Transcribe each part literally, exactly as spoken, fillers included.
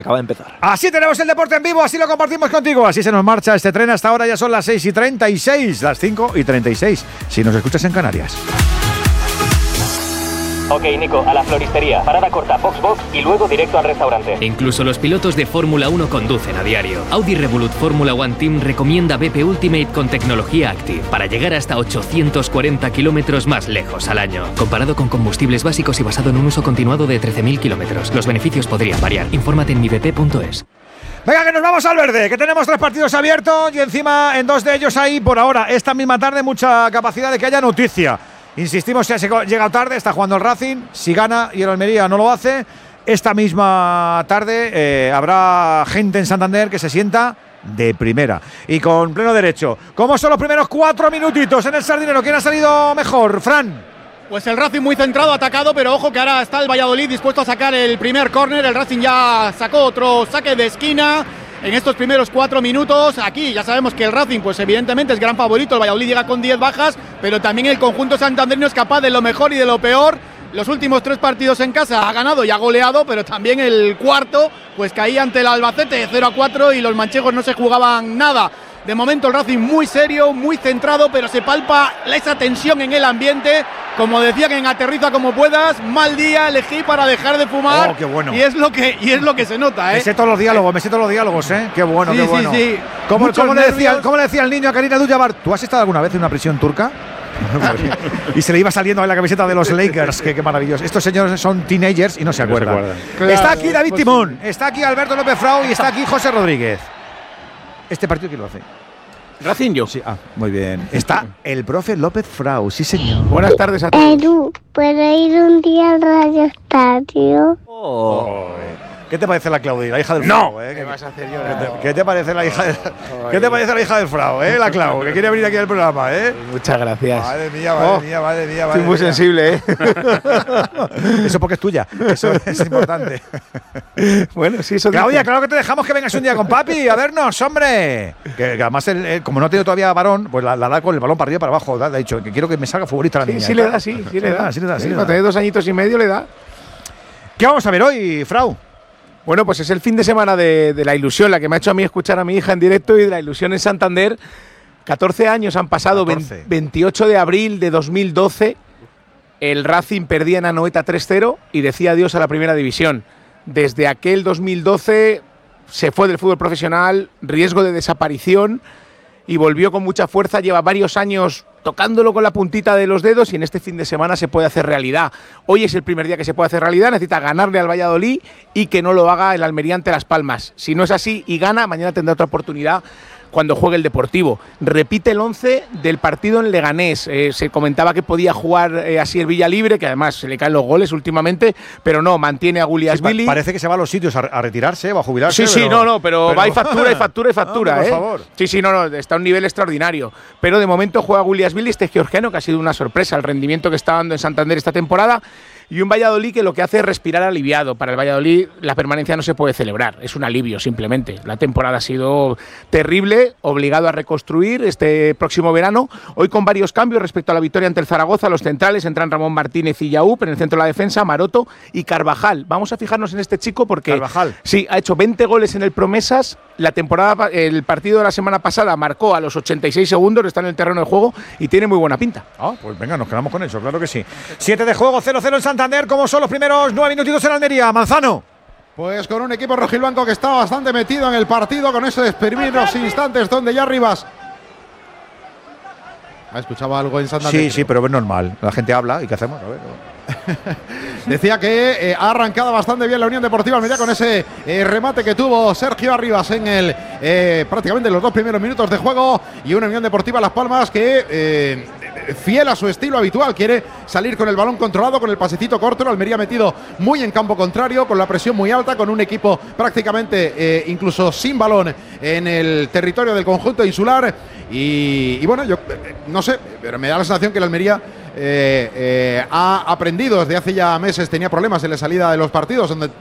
Acaba de empezar. Así tenemos el deporte en vivo, así lo compartimos contigo. Así se nos marcha este tren. Hasta ahora ya son las seis y treinta y seis, las cinco y treinta y seis, si nos escuchas en Canarias. Ok, Nico, a la floristería. Parada corta, box box y luego directo al restaurante. Incluso los pilotos de Fórmula uno conducen a diario. Audi Revolut Fórmula One Team recomienda B P Ultimate con tecnología Active para llegar hasta ochocientos cuarenta kilómetros más lejos al año. Comparado con combustibles básicos y basado en un uso continuado de trece mil kilómetros. Los beneficios podrían variar. Infórmate en mi b p punto es. Venga, que nos vamos al verde, que tenemos tres partidos abiertos y encima en dos de ellos hay por ahora, esta misma tarde, mucha capacidad de que haya noticia. Insistimos, si ha llegado tarde, está jugando el Racing, si gana y el Almería no lo hace, esta misma tarde eh, habrá gente en Santander que se sienta de primera y con pleno derecho. ¿Cómo son los primeros cuatro minutitos en el Sardinero? ¿Quién ha salido mejor, Fran? Pues el Racing muy centrado, atacado, pero ojo que ahora está el Valladolid dispuesto a sacar el primer córner. El Racing ya sacó otro saque de esquina en estos primeros cuatro minutos. Aquí ya sabemos que el Racing, pues evidentemente es gran favorito. El Valladolid llega con diez bajas, pero también el conjunto santanderino es capaz de lo mejor y de lo peor. Los últimos tres partidos en casa ha ganado y ha goleado, pero también el cuarto pues caía ante el Albacete cero a cuatro y los manchegos no se jugaban nada. De momento el Racing muy serio, muy centrado, pero se palpa esa tensión en el ambiente. Como decían en Aterriza como puedas, mal día elegí para dejar de fumar. Oh, qué bueno. Y es lo que y es lo que se nota, ¿eh? Me sé todos los diálogos, me sé todos los diálogos, ¿eh? Qué bueno, sí, qué bueno. Sí, sí. ¿Cómo, cómo, le decía, nervios. ¿Cómo le decía el niño a Karina Abdul-Jabbar? ¿Tú has estado alguna vez en una prisión turca? Y se le iba saliendo en la camiseta de los Lakers. Qué, qué maravilloso. Estos señores son teenagers y no se acuerdan. No se acuerdan. Claro, está aquí David pues Timón, sí. Está aquí Alberto López Frau y está aquí José Rodríguez. ¿Este partido quién lo hace? Racing yo. Sí, ah, muy bien. Está el profe López Frau, sí señor. Buenas tardes a todos. Edu, ¿puedo ir un día al Radio Estadio? Oh. Oh. ¿Qué te parece la Claudia, la hija del no. Frau? ¿eh? ¿Qué vas a hacer yo? ¿Qué te, ¿Qué te parece la hija del, ¿Qué te parece la hija del Frau, eh? La Clau, que quiere venir aquí al programa, ¿eh? Muchas gracias. Madre mía, madre oh. mía, madre mía. Madre Estoy muy mía. sensible, ¿eh? Eso porque es tuya, eso es importante. Bueno, sí, eso Claudia, dice. claro que te dejamos que vengas un día con papi a vernos, hombre. Que, que además, el, el, como no tiene todavía varón, pues la, la da con el balón para arriba y para abajo. Le ha dicho que quiero que me salga futbolista la sí, niña. Sí, le da, sí, sí, le da. Sí, le da, sí, sí, le da. Cuando tiene dos añitos y medio le da. ¿Qué vamos a ver hoy, Frau? Bueno, pues es el fin de semana de, de la ilusión, la que me ha hecho a mí escuchar a mi hija en directo y de la ilusión en Santander. catorce años han pasado, catorce. veintiocho de abril de dos mil doce. El Racing perdía en Anoeta tres cero y decía adiós a la primera división. Desde aquel dos mil doce se fue del fútbol profesional, riesgo de desaparición, y volvió con mucha fuerza. Lleva varios años tocándolo con la puntita de los dedos y en este fin de semana se puede hacer realidad. Hoy es el primer día que se puede hacer realidad, necesita ganarle al Valladolid y que no lo haga el Almería ante Las Palmas. Si no es así y gana, mañana tendrá otra oportunidad cuando juegue el Deportivo. Repite el once del partido en Leganés. Eh, se comentaba que podía jugar eh, así el Villalibre, que además se le caen los goles últimamente, pero no, mantiene a Guliasvili. Sí, pa parece que se va a los sitios a, a retirarse o a jubilarse. Sí, sí, pero, no, no, pero, pero va y factura y factura y factura, no, ¿eh? Por favor. Sí, sí, no, no, está a un nivel extraordinario. Pero de momento juega Guliasvili, este georgiano, que ha sido una sorpresa el rendimiento que está dando en Santander esta temporada. Y un Valladolid que lo que hace es respirar aliviado. Para el Valladolid la permanencia no se puede celebrar, es un alivio simplemente. La temporada ha sido terrible, obligado a reconstruir este próximo verano. Hoy con varios cambios respecto a la victoria ante el Zaragoza. Los centrales entran Ramón Martínez y Yaúp, en el centro de la defensa Maroto y Carvajal. Vamos a fijarnos en este chico porque Carvajal. Sí, ha hecho veinte goles en el Promesas. La temporada, el partido de la semana pasada marcó a los ochenta y seis segundos, está en el terreno de juego y tiene muy buena pinta. Ah, pues venga, nos quedamos con eso, claro que sí. siete de juego, cero cero en Santander, como son los primeros nueve minutitos en Almería. Manzano. Pues con un equipo rojiblanco que está bastante metido en el partido, con eso de exprimir los instantes donde ya Rivas. ¿Ha escuchado algo en Santander? Sí, sí, pero es normal. La gente habla y ¿qué hacemos? A ver. Decía que eh, ha arrancado bastante bien la Unión Deportiva Almería con ese eh, remate que tuvo Sergio Arribas en el eh, prácticamente los dos primeros minutos de juego, y una Unión Deportiva Las Palmas que eh, fiel a su estilo habitual quiere salir con el balón controlado, con el pasecito corto. El Almería metido muy en campo contrario, con la presión muy alta, con un equipo prácticamente eh, incluso sin balón en el territorio del conjunto insular. Y, y bueno, yo eh, no sé, pero me da la sensación que el Almería Eh, eh, ha aprendido desde hace ya meses, tenía problemas en la salida de los partidos, donde de,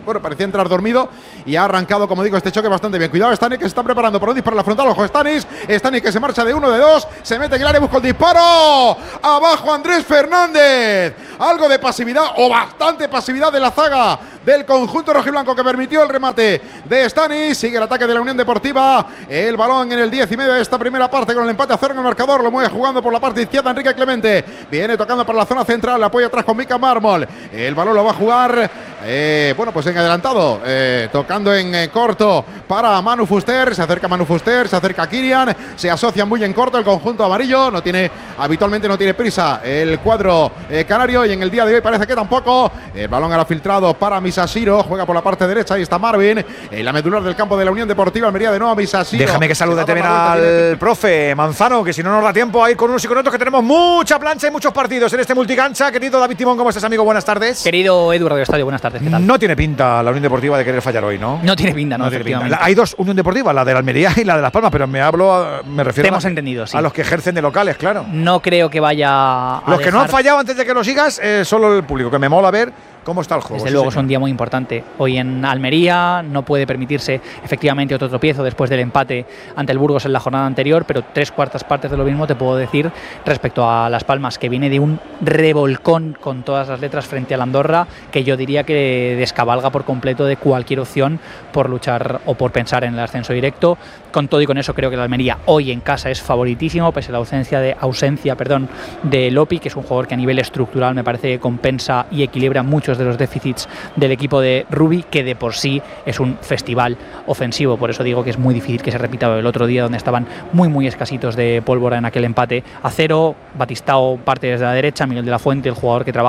bueno, parecía entrar dormido y ha arrancado, como digo, este choque bastante bien. Cuidado, Stanis que se está preparando para un disparo a la frontal. Ojo, Stanis. Stanis que se marcha de uno, de dos. Se mete en el área, busca el disparo. Abajo Andrés Fernández. Algo de pasividad o bastante pasividad de la zaga del conjunto rojiblanco que permitió el remate de Stanis. Sigue el ataque de la Unión Deportiva. El balón en el diez y medio de esta primera parte con el empate a cero en el marcador. Lo mueve jugando por la parte izquierda Enrique Clemente. Viene tocando para la zona central. Apoya atrás con Mika Mármol. El balón lo va a jugar, eh, bueno, pues en adelantado. Eh, tocando en eh, corto para Manu Fuster. Se acerca Manu Fuster. Se acerca Kirian. Se asocian muy en corto el conjunto amarillo. No tiene, habitualmente no tiene prisa el cuadro eh, canario. Y en el día de hoy parece que tampoco. El balón ahora filtrado para Misasiro. Juega por la parte derecha. Ahí está Marvin. En la medular del campo de la Unión Deportiva Almería de nuevo Misasiro. Déjame que salude también al profe Manzano, que si no nos da tiempo a ir con unos y con otros, que tenemos mucha plancha y muchos partidos en este multicancha. Querido David Timón, ¿cómo estás, amigo? Buenas tardes. Querido Edu Radio Estadio, buenas tardes. ¿Qué tal? No tiene pinta la Unión Deportiva de querer fallar hoy, ¿no? No tiene pinta, no, no tiene pinta. Hay dos Unión Deportiva, la de la Almería y la de Las Palmas, pero me hablo, me refiero Te hemos a, entendido, sí. a los que ejercen de locales, claro. No creo que vaya a Los que dejar... no han fallado antes de que lo sigas, eh, solo el público, que me mola ver cómo está el juego. Desde sí, luego señor. es un día muy importante. Hoy en Almería no puede permitirse efectivamente otro tropiezo después del empate ante el Burgos en la jornada anterior, pero tres cuartas partes de lo mismo te puedo decir respecto a Las Palmas, que viene de un revolcón con todas las letras frente al Andorra, que yo diría que descabalga por completo de cualquier opción por luchar o por pensar en el ascenso directo. Con todo y con eso creo que la Almería hoy en casa es favoritísimo, pese a la ausencia de ausencia, perdón, de Lopi, que es un jugador que a nivel estructural me parece que compensa y equilibra muchos de los déficits del equipo de Rubi, que de por sí es un festival ofensivo. Por eso digo que es muy difícil que se repita el otro día, donde estaban muy muy escasitos de pólvora en aquel empate a cero. Batistao parte desde la derecha, Miguel de la Fuente, el jugador que trabaja